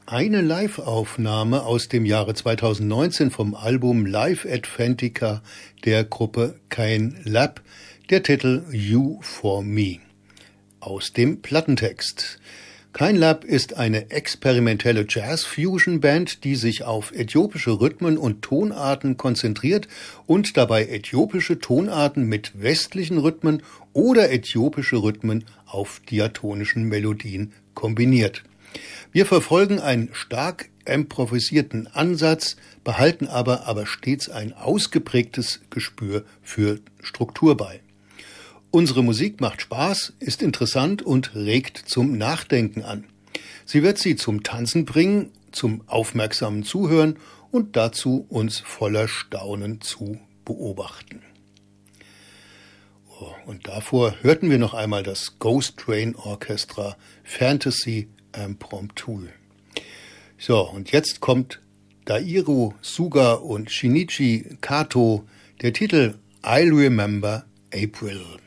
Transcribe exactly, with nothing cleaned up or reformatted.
Eine Live-Aufnahme aus dem Jahre zweitausendneunzehn vom Album Live at Fantica der Gruppe Kein Lab, der Titel You for Me. Aus dem Plattentext. Kein Lab ist eine experimentelle Jazz-Fusion-Band, die sich auf äthiopische Rhythmen und Tonarten konzentriert und dabei äthiopische Tonarten mit westlichen Rhythmen oder äthiopische Rhythmen auf diatonischen Melodien kombiniert. Wir verfolgen einen stark improvisierten Ansatz, behalten aber, aber stets ein ausgeprägtes Gespür für Struktur bei. Unsere Musik macht Spaß, ist interessant und regt zum Nachdenken an. Sie wird Sie zum Tanzen bringen, zum aufmerksamen Zuhören und dazu, uns voller Staunen zu beobachten. Oh, und davor hörten wir noch einmal das Ghost Train Orchestra Fantasy Impromptu. So, und jetzt kommt Dairo Suga und Shinichi Kato, der Titel I Remember April.